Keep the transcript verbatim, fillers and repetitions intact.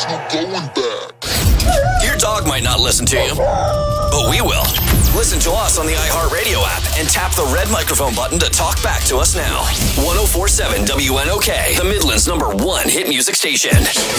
there's no going back. Your dog might not listen to you, but we will. Listen to us on the iHeartRadio app and tap the red microphone button to talk back to us now. ten forty-seven W N O K, the Midland's number one hit music station.